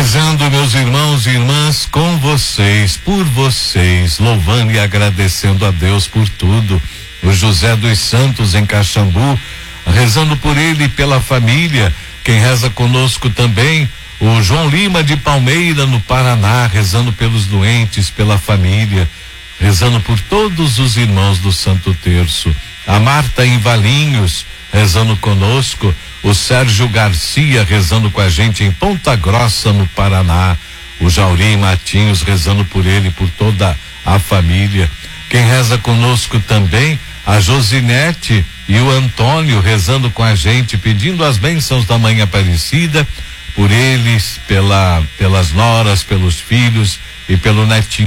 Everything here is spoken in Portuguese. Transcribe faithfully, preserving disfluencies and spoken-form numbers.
Rezando, meus irmãos e irmãs, com vocês, por vocês, louvando e agradecendo a Deus por tudo. O José dos Santos em Caxambu, rezando por ele e pela família. Quem reza conosco também, o João Lima de Palmeira, no Paraná, rezando pelos doentes, pela família, rezando por todos os irmãos do Santo Terço. A Marta em Valinhos, rezando conosco. O Sérgio Garcia rezando com a gente em Ponta Grossa, no Paraná. O Jauri Matinhos rezando por ele e por toda a família. Quem reza conosco também, a Josinete e o Antônio rezando com a gente, pedindo as bênçãos da Mãe Aparecida, por eles, pela, pelas noras, pelos filhos e pelo netinho